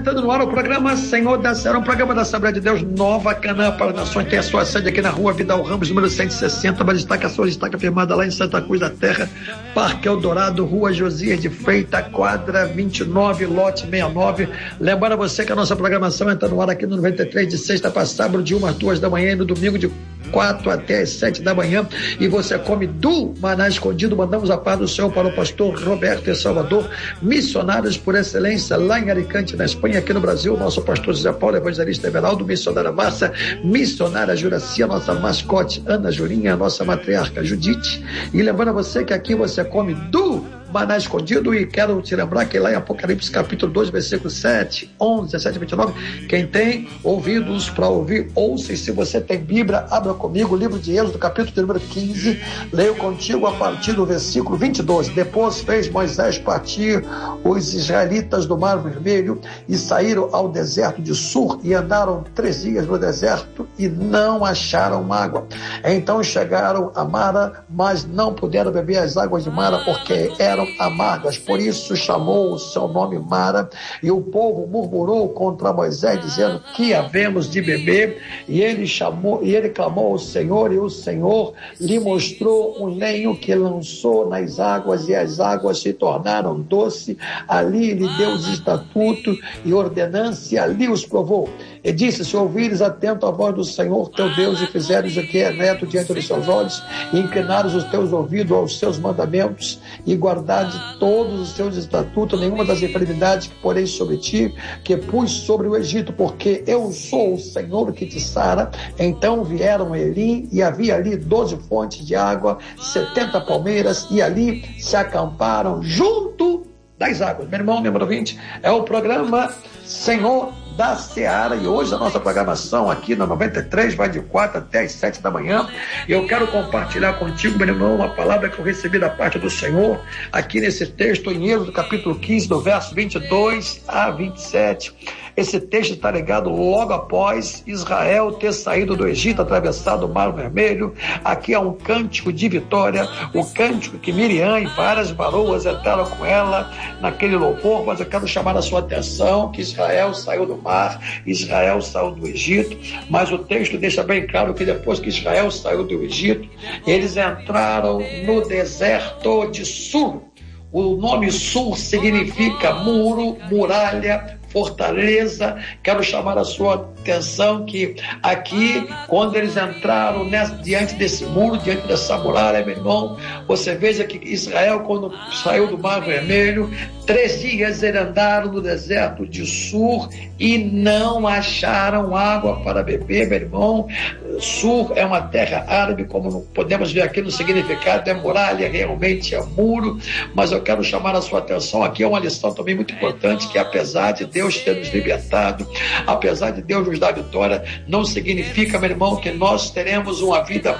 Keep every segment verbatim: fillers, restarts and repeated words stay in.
entrando no ar o programa Senhor da Serra, um programa da Assembleia de Deus Nova Canaã para as Nações. Tem a sua sede aqui na rua Vidal Ramos, número cento e sessenta, mas está com a sua estaca firmada lá em Santa Cruz da Terra, Parque Eldorado, Rua Josias de Freitas, quadra vinte e nove, lote sessenta e nove. Lembrando a você que a nossa programação entra no ar aqui no noventa e três, de sexta para sábado, de uma às duas da manhã, e no domingo de quatro até as sete da manhã, e você come do maná escondido. Mandamos a paz do Senhor para o pastor Roberto e Salvador, missionários por excelência lá em Alicante, na Espanha. Aqui no Brasil, nosso pastor José Paulo, evangelista Everaldo, missionária Márcia, missionária Juraci, a nossa mascote Ana Julinha, a nossa matriarca Judite. E lembrando a você que aqui você come do maná escondido, e quero te lembrar que lá em Apocalipse capítulo dois, versículo sete, onze, dezessete e vinte e nove, quem tem ouvidos para ouvir, ouça. E se você tem Bíblia, abra comigo o livro de Êxodo, capítulo de número quinze, leio contigo a partir do versículo vinte e dois. Depois fez Moisés partir os israelitas do Mar Vermelho e saíram ao deserto de Sur, e andaram três dias no deserto e não acharam água. Então chegaram a Mara, mas não puderam beber as águas de Mara, porque eram amargas. Por isso chamou o seu nome Mara. E o povo murmurou contra Moisés, dizendo: que havemos de beber? E ele chamou, e ele clamou ao Senhor, e o Senhor lhe mostrou um lenho que lançou nas águas, e as águas se tornaram doce. Ali lhe deu os estatutos e ordenança, e ali os provou. E disse: se ouvires atento a voz do Senhor teu Deus, e fizeres o que é reto diante dos seus olhos, e inclinares os teus ouvidos aos seus mandamentos, e guardares todos os seus estatutos, nenhuma das enfermidades que porei sobre ti, que pus sobre o Egito, porque eu sou o Senhor que te sara. Então vieram a Elim, e havia ali doze fontes de água, setenta palmeiras, e ali se acamparam junto das águas. Meu irmão, número vinte, é o programa Senhor da Seara, e hoje a nossa programação aqui na noventa e três vai de quatro até as sete da manhã. E eu quero compartilhar contigo, meu irmão, uma palavra que eu recebi da parte do Senhor aqui nesse texto em Êxodo capítulo quinze, do verso vinte e dois a vinte e sete. Esse texto está ligado logo após Israel ter saído do Egito, atravessado o Mar Vermelho. Aqui há um cântico de vitória, o cântico que Miriam e várias varoas entraram com ela naquele louvor. Mas eu quero chamar a sua atenção que Israel saiu do mar, Israel saiu do Egito, mas o texto deixa bem claro que depois que Israel saiu do Egito, eles entraram no deserto de Sur. O nome Sur significa muro, muralha, fortaleza. Quero chamar a sua atenção que aqui, quando eles entraram nessa, diante desse muro, diante dessa muralha, meu irmão, você veja que Israel, quando saiu do Mar Vermelho, três dias eles andaram no deserto de Sur e não acharam água para beber, meu irmão. Sur é uma terra árabe, como podemos ver aqui no significado, é muralha, realmente é muro. Mas eu quero chamar a sua atenção aqui, é uma lição também muito importante, que apesar de Deus ter nos libertado, apesar de Deus nos dar vitória, não significa, meu irmão, que nós teremos uma vida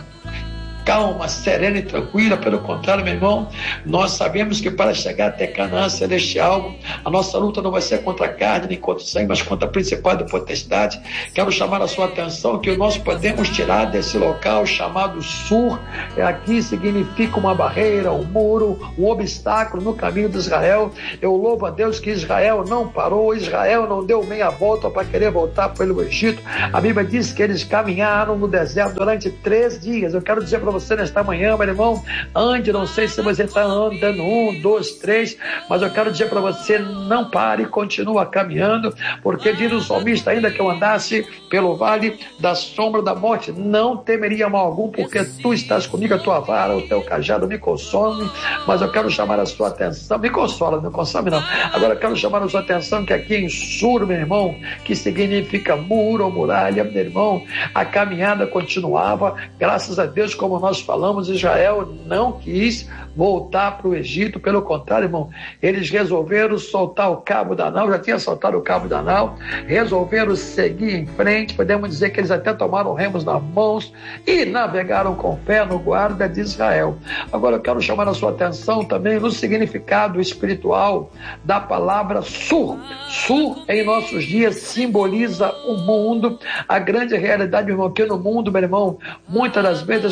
calma, serena e tranquila. Pelo contrário, meu irmão, nós sabemos que para chegar até Canaã celestial, a nossa luta não vai ser contra a carne nem contra o sangue, mas contra a principal e potestade. Quero chamar a sua atenção que nós podemos tirar desse local chamado Sur. Aqui significa uma barreira, um muro, um obstáculo no caminho de Israel. Eu louvo a Deus que Israel não parou, Israel não deu meia volta para querer voltar pelo Egito. A Bíblia diz que eles caminharam no deserto durante três dias. Eu quero dizer para você nesta manhã, meu irmão, ande, não sei se você está andando um, dois, três, mas eu quero dizer para você, não pare, continua caminhando, porque diz o salmista: ainda que eu andasse pelo vale da sombra da morte, não temeria mal algum, porque tu estás comigo, a tua vara, o teu cajado me consome. Mas eu quero chamar a sua atenção, me consola, não consome não, agora eu quero chamar a sua atenção que aqui em Sur, meu irmão, que significa muro ou muralha, meu irmão, a caminhada continuava. Graças a Deus, como nós falamos, Israel não quis voltar para o Egito, pelo contrário, irmão, eles resolveram soltar o cabo da nau, já tinha soltado o cabo da nau, resolveram seguir em frente. Podemos dizer que eles até tomaram remos nas mãos e navegaram com fé no guarda de Israel. Agora eu quero chamar a sua atenção também no significado espiritual da palavra Sur. Sur, em nossos dias, simboliza o mundo, a grande realidade, meu irmão, que no mundo, meu irmão, muitas das vezes as pessoas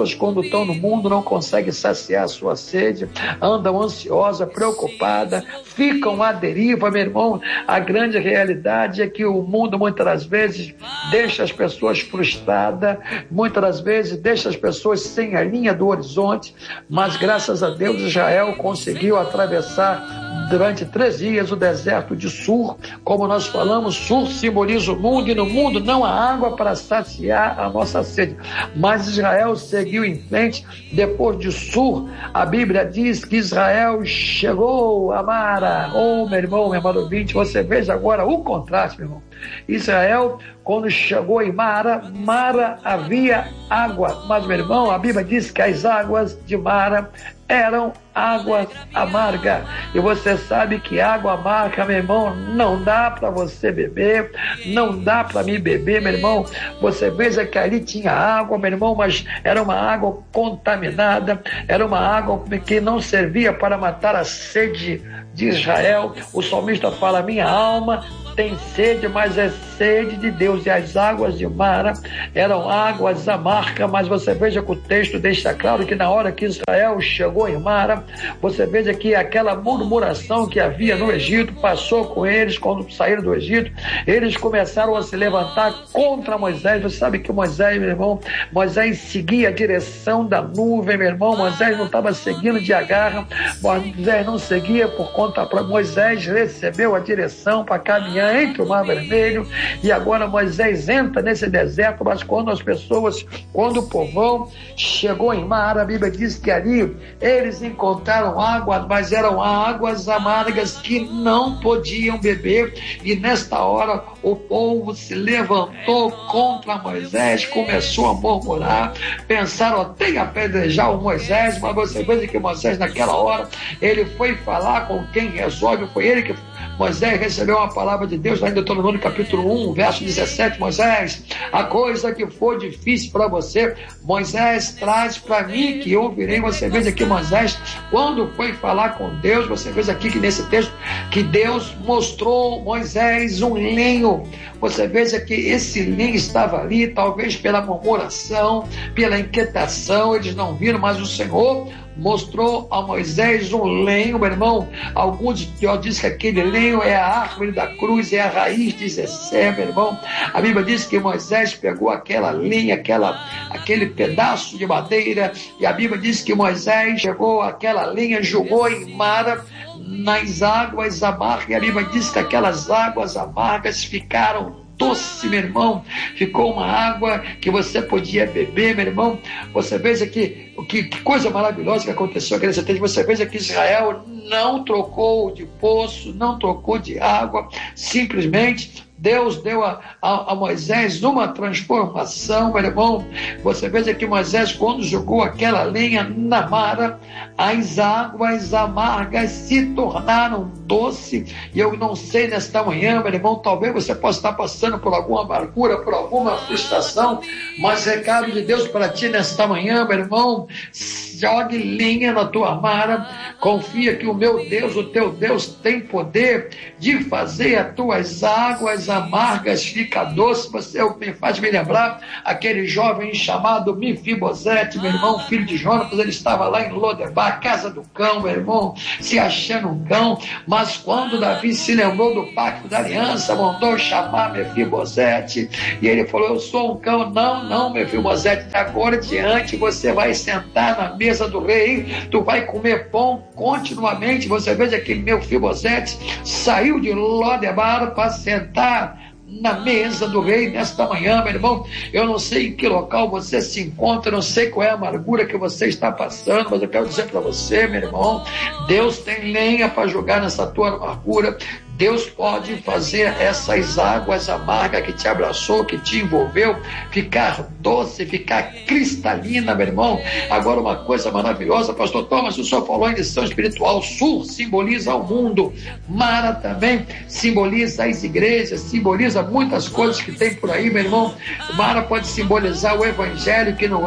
pessoas, quando estão no mundo, não conseguem saciar a sua sede, andam ansiosas, preocupadas, ficam à deriva, meu irmão. A grande realidade é que o mundo, muitas das vezes, deixa as pessoas frustradas, muitas das vezes, deixa as pessoas sem a linha do horizonte, mas, graças a Deus, Israel conseguiu atravessar durante três dias o deserto de Sur. Como nós falamos, Sur simboliza o mundo, e no mundo não há água para saciar a nossa sede. Mas Israel seguiu em frente. Depois de Sur, a Bíblia diz que Israel chegou a Mara. Oh, meu irmão, meu irmão ouvinte, você veja agora o contraste, meu irmão. Israel, quando chegou em Mara, Mara havia água, mas, meu irmão, a Bíblia diz que as águas de Mara eram águas amargas, e você sabe que água amarga, meu irmão, não dá para você beber, não dá para mim beber, meu irmão. Você veja que ali tinha água, meu irmão, mas era uma água contaminada, era uma água que não servia para matar a sede de Israel. O salmista fala: minha alma tem sede, mas é sede de Deus. E as águas de Mara eram águas amargas, mas você veja que o texto deixa claro que na hora que Israel chegou em Mara, você veja que aquela murmuração que havia no Egito passou com eles. Quando saíram do Egito, eles começaram a se levantar contra Moisés. Você sabe que Moisés, meu irmão, Moisés seguia a direção da nuvem, meu irmão. Moisés não estava seguindo de agarra, Moisés não seguia por conta própria. Moisés recebeu a direção para caminhar entre o Mar Vermelho, e agora Moisés entra nesse deserto. Mas quando as pessoas, quando o povão chegou em Mara, a Bíblia diz que ali eles encontraram águas, mas eram águas amargas que não podiam beber. E nesta hora o povo se levantou contra Moisés, começou a murmurar, pensaram até em apedrejar o Moisés. Mas você veja que Moisés, naquela hora, ele foi falar com quem resolve. Foi ele que Moisés recebeu uma palavra de Deus lá em Deuteronômio capítulo um, verso dezessete. Moisés, a coisa que for difícil para você, Moisés, traz para mim que eu ouvirei. Você veja que Moisés, quando foi falar com Deus, você veja aqui que nesse texto, que Deus mostrou Moisés um lenho. Você veja que esse lenho estava ali, talvez pela murmuração, pela inquietação, eles não viram, mas o Senhor mostrou a Moisés um lenho, meu irmão. Alguns dizem que aquele lenho é a árvore da cruz, é a raiz de Zessé, meu irmão. A Bíblia diz que Moisés pegou aquela lenha, aquela, aquele pedaço de madeira, e a Bíblia diz que Moisés pegou aquela lenha, jogou em Mara, nas águas amargas, e a Bíblia diz que aquelas águas amargas ficaram doce, meu irmão. Ficou uma água que você podia beber, meu irmão. Você veja que, que, que coisa maravilhosa que aconteceu aqui nesse texto. Você veja que Israel não trocou de poço, não trocou de água, simplesmente Deus deu a, a, a Moisés uma transformação, meu irmão. Você veja que Moisés, quando jogou aquela lenha na Mara, as águas amargas se tornaram doce. E eu não sei nesta manhã, meu irmão, talvez você possa estar passando por alguma amargura, por alguma frustração, mas recado de Deus para ti nesta manhã, meu irmão: jogue lenha na tua Mara, confia que o meu Deus, o teu Deus, tem poder de fazer as tuas águas amargas ficar doces. Você me faz me lembrar aquele jovem chamado Mefibosete, meu irmão, filho de Jonatas. Ele estava lá em Lodebar, casa do cão, meu irmão, se achando um cão. Mas quando Davi se lembrou do pacto da aliança, mandou chamar Mefibosete, e ele falou: eu sou um cão. Não, não, Mefibosete, agora diante você vai sentar na mesa do rei, tu vai comer pão continuamente. Você veja que Mefibosete saiu de Lodebar para sentar na mesa do rei nesta manhã, meu irmão. Eu não sei em que local você se encontra, eu não sei qual é a amargura que você está passando, mas eu quero dizer para você, meu irmão, Deus tem lenha para jogar nessa tua amargura. Deus pode fazer essas águas amargas que te abraçou, que te envolveu, ficar doce, ficar cristalina, meu irmão. Agora, uma coisa maravilhosa, pastor Thomas, o senhor falou em lição espiritual. Sul simboliza o mundo, Mara também simboliza as igrejas, simboliza muitas coisas que tem por aí, meu irmão. Mara pode simbolizar o evangelho, que não é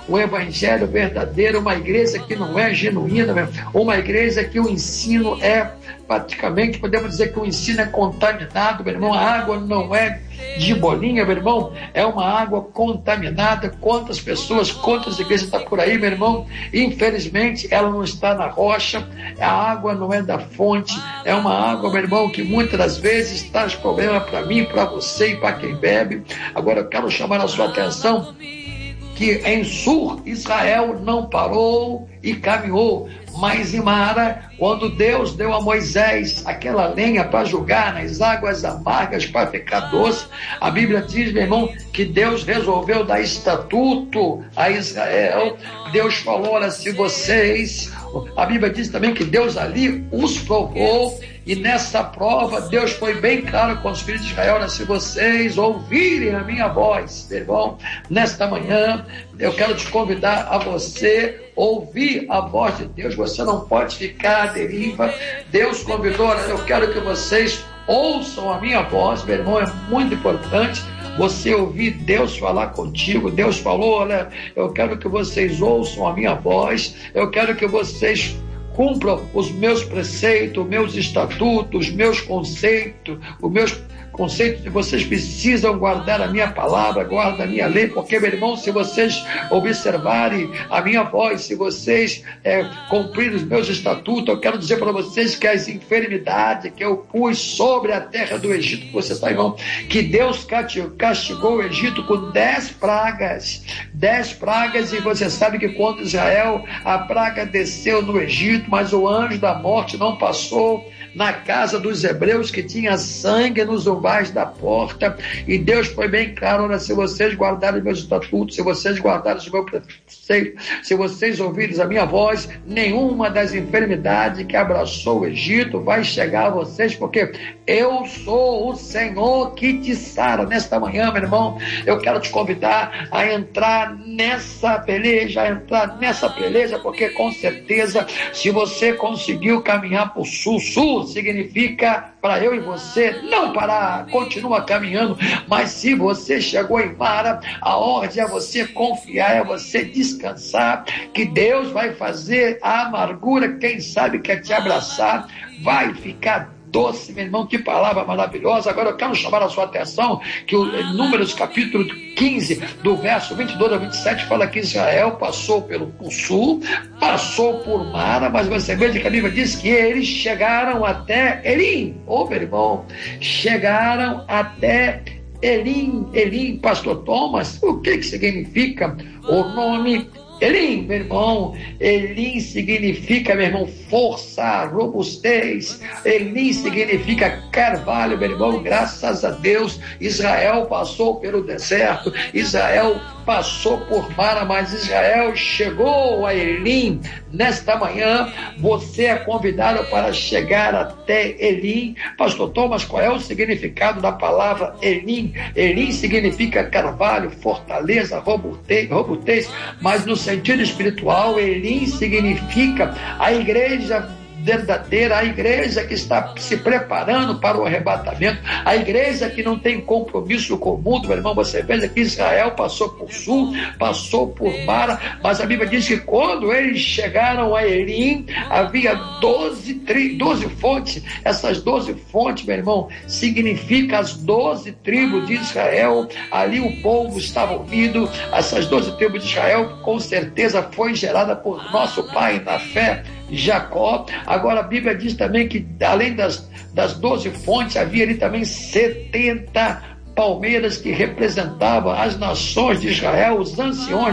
o evangelho verdadeiro, uma igreja que não é genuína, uma igreja que o ensino é praticamente, podemos dizer que o ensino é contaminado, meu irmão. A água não é de bolinha, meu irmão, é uma água contaminada. Quantas pessoas, quantas igrejas estão por aí, meu irmão? Infelizmente, ela não está na rocha, a água não é da fonte, é uma água, meu irmão, que muitas das vezes traz problema para mim, para você e para quem bebe. Agora eu quero chamar a sua atenção que em Sur, Israel não parou e caminhou, mas em Mara, quando Deus deu a Moisés aquela lenha para jogar nas águas amargas para ficar doce, a Bíblia diz, meu irmão, que Deus resolveu dar estatuto a Israel. Deus falou, olha, se vocês... A Bíblia diz também que Deus ali os provou, e nessa prova Deus foi bem claro com os filhos de Israel, olha, se vocês ouvirem a minha voz, meu irmão, nesta manhã eu quero te convidar a você ouvir a voz de Deus. Você não pode ficar à deriva. Deus convidou, olha, eu quero que vocês ouçam a minha voz, meu irmão, é muito importante você ouvir Deus falar contigo. Deus falou, olha, eu quero que vocês ouçam a minha voz, eu quero que vocês cumpram os meus preceitos, meus estatutos, meus conceitos, os meus conceitos de vocês precisam guardar a minha palavra, guarda a minha lei, porque, meu irmão, se vocês observarem a minha voz, se vocês é, cumprirem os meus estatutos, eu quero dizer para vocês que as enfermidades que eu pus sobre a terra do Egito, que você está, irmão, que Deus castigou o Egito com dez pragas, dez pragas, e você sabe que quando Israel, a praga desceu no Egito, mas o anjo da morte não passou na casa dos hebreus, que tinha sangue nos umbrais da porta, e Deus foi bem claro, olha, se vocês guardarem os meus estatutos, se vocês guardarem os meus preceitos, se vocês ouvirem a minha voz, nenhuma das enfermidades que abraçou o Egito vai chegar a vocês, porque eu sou o Senhor que te sara. Nesta manhã, meu irmão, eu quero te convidar a entrar nessa peleja, a entrar nessa peleja, porque com certeza, se você conseguiu caminhar por sul, sul significa para eu e você não parar, continua caminhando. Mas se você chegou em Mara, a ordem é você confiar, é você descansar, que Deus vai fazer a amargura, quem sabe quer te abraçar, vai ficar doce, meu irmão, que palavra maravilhosa. Agora eu quero chamar a sua atenção que o Números capítulo quinze, do verso vinte e dois a vinte e sete, fala que Israel passou pelo sul, passou por Mara, mas você veja que a Bíblia diz que eles chegaram até Elim. Ô, meu irmão, chegaram até Elim. Elim, pastor Thomas, o que que significa o nome Elim, meu irmão? Elim significa, meu irmão, força, robustez. Elim significa carvalho, meu irmão. Graças a Deus, Israel passou pelo deserto, Israel passou por Mara, mas Israel chegou a Elim. Nesta manhã, você é convidado para chegar até Elim. Pastor Thomas, qual é o significado da palavra Elim? Elim significa carvalho, fortaleza, robustez, robustez, mas no sentido espiritual, Elim significa a igreja verdadeira, a igreja que está se preparando para o arrebatamento, a igreja que não tem compromisso com o mundo, meu irmão. Você veja que Israel passou por sul, passou por Mara, mas a Bíblia diz que quando eles chegaram a Elim, havia doze, doze fontes. Essas doze fontes, meu irmão, significam as doze tribos de Israel. Ali o povo estava unido. Essas doze tribos de Israel, com certeza, foi gerada por nosso pai na fé, Jacó. Agora a Bíblia diz também que além das, das doze fontes, havia ali também setenta palmeiras que representavam as nações de Israel, os anciões